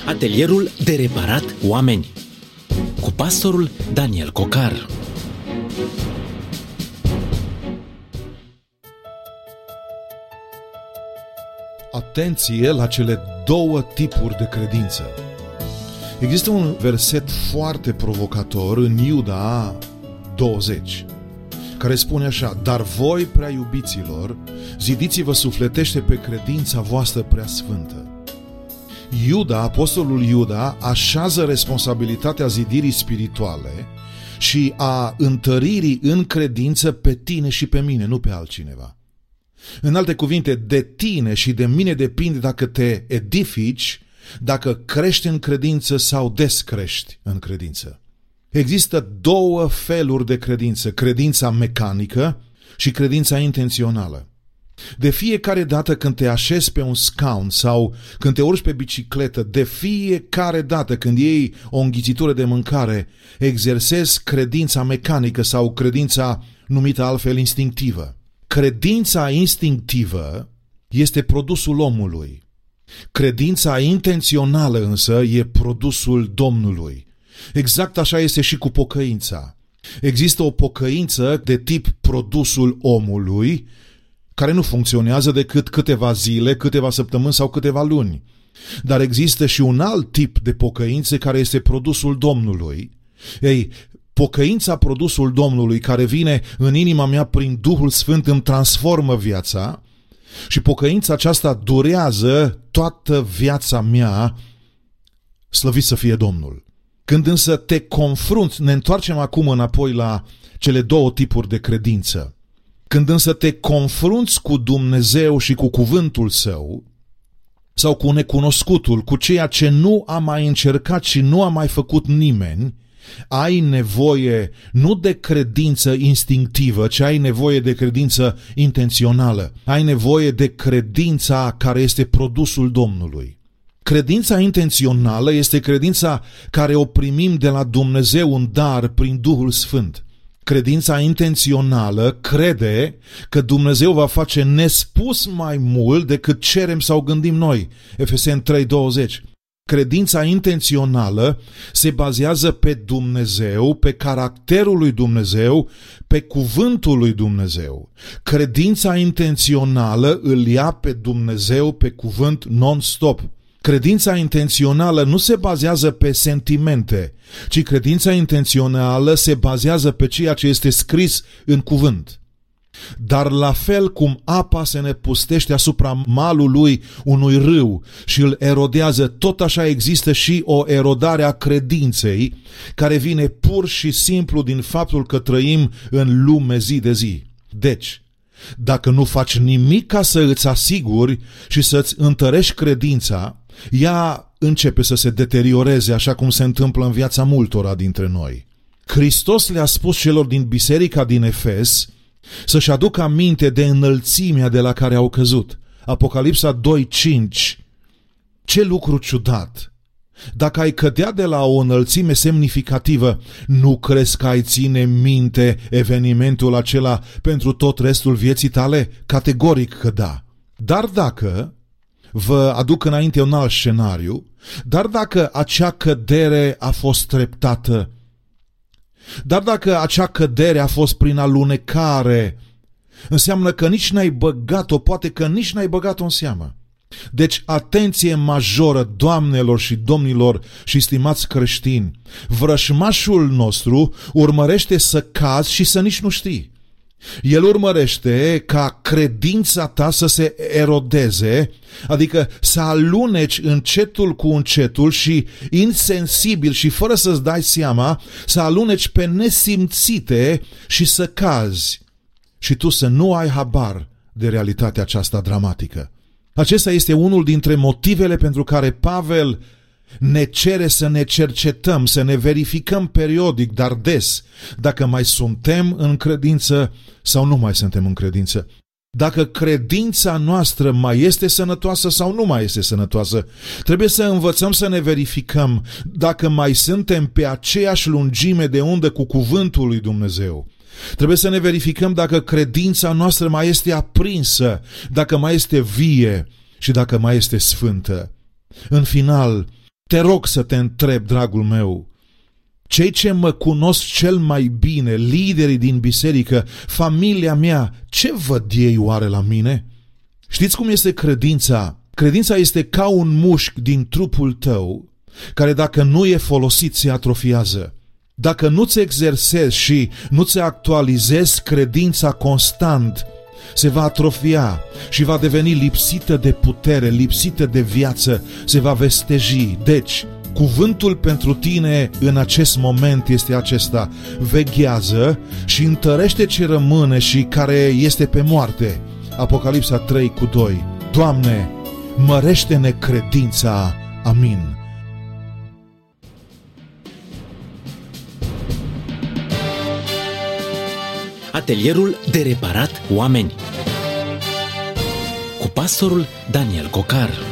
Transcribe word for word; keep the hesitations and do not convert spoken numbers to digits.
Atelierul de reparat oameni cu pastorul Daniel Cocar. Atenție la cele două tipuri de credință. Există un verset foarte provocator în Iuda douăzeci, care spune așa: dar voi, prea iubiților, zidiți-vă sufletește pe credința voastră prea sfântă. Iuda, apostolul Iuda, așează responsabilitatea zidirii spirituale și a întăririi în credință pe tine și pe mine, nu pe altcineva. În alte cuvinte, de tine și de mine depinde dacă te edifici, dacă crești în credință sau descrești în credință. Există două feluri de credință: credința mecanică și credința intențională. De fiecare dată când te așezi pe un scaun sau când te urci pe bicicletă, de fiecare dată când iei o înghițitură de mâncare, exersezi credința mecanică sau credința numită altfel instinctivă. Credința instinctivă este produsul omului. Credința intențională însă e produsul Domnului. Exact așa este și cu pocăința. Există o pocăință de tip produsul omului, care nu funcționează decât câteva zile, câteva săptămâni sau câteva luni. Dar există și un alt tip de pocăință care este produsul Domnului. Ei, pocăința, produsul Domnului, care vine în inima mea prin Duhul Sfânt, îmi transformă viața și pocăința aceasta durează toată viața mea, slăvit să fie Domnul. Când însă te confrunți, ne întoarcem acum înapoi la cele două tipuri de credință. Când însă te confrunți cu Dumnezeu și cu cuvântul Său, sau cu necunoscutul, cu ceea ce nu a mai încercat și nu a mai făcut nimeni, ai nevoie nu de credință instinctivă, ci ai nevoie de credință intențională. Ai nevoie de credința care este produsul Domnului. Credința intențională este credința care o primim de la Dumnezeu în dar prin Duhul Sfânt. Credința intențională crede că Dumnezeu va face nespus mai mult decât cerem sau gândim noi. Efeseni trei douăzeci. Credința intențională se bazează pe Dumnezeu, pe caracterul lui Dumnezeu, pe cuvântul lui Dumnezeu. Credința intențională îl ia pe Dumnezeu, pe cuvânt non-stop. Credința intențională nu se bazează pe sentimente, ci credința intențională se bazează pe ceea ce este scris în cuvânt. Dar la fel cum apa se nepustește asupra malului unui râu și îl erodează, tot așa există și o erodare a credinței care vine pur și simplu din faptul că trăim în lume zi de zi. Deci, dacă nu faci nimic ca să îți asiguri și să-ți întărești credința, ea începe să se deterioreze, așa cum se întâmplă în viața multora dintre noi. Hristos le-a spus celor din biserica din Efes să-și aducă aminte de înălțimea de la care au căzut. Apocalipsa doi cinci. Ce lucru ciudat! Dacă ai cădea de la o înălțime semnificativă, nu crezi că ai ține minte evenimentul acela pentru tot restul vieții tale? Categoric că da. Dar dacă, vă aduc înainte un alt scenariu, dar dacă acea cădere a fost treptată, dar dacă acea cădere a fost prin alunecare, înseamnă că nici n-ai băgat-o, poate că nici n-ai băgat-o în seamă. Deci, atenție majoră, doamnelor și domnilor și stimați creștini, vrășmașul nostru urmărește să cazi și să nici nu știi. El urmărește ca credința ta să se erodeze, adică să aluneci încetul cu încetul și insensibil și fără să-ți dai seama, să aluneci pe nesimțite și să cazi. Și tu să nu ai habar de realitatea aceasta dramatică. Acesta este unul dintre motivele pentru care Pavel ne cere să ne cercetăm, să ne verificăm periodic, dar des, dacă mai suntem în credință sau nu mai suntem în credință. Dacă credința noastră mai este sănătoasă sau nu mai este sănătoasă. Trebuie să învățăm să ne verificăm dacă mai suntem pe aceeași lungime de undă cu cuvântul lui Dumnezeu. Trebuie să ne verificăm dacă credința noastră mai este aprinsă, dacă mai este vie și dacă mai este sfântă. În final, Te rog să te întreb, dragul meu, cei ce mă cunosc cel mai bine, liderii din biserică, familia mea, ce văd ei oare la mine? Știți cum este credința? Credința este ca un mușchi din trupul tău, care dacă nu e folosit se atrofiază. Dacă nu-ți exersezi și nu-ți actualizezi credința constant, se va atrofia și va deveni lipsită de putere, lipsită de viață, se va vesteji. Deci, cuvântul pentru tine în acest moment este acesta: veghează și întărește ce rămâne și care este pe moarte. Apocalipsa trei cu doi. Doamne, mărește-ne credința. Amin. Atelierul de reparat oameni cu pastorul Daniel Cocar.